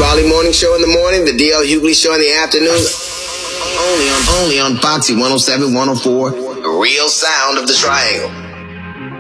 Raleigh Morning Show in the morning, the DL Hughley Show in the afternoon. Only on Foxy 107, 104, the real sound of the Triangle.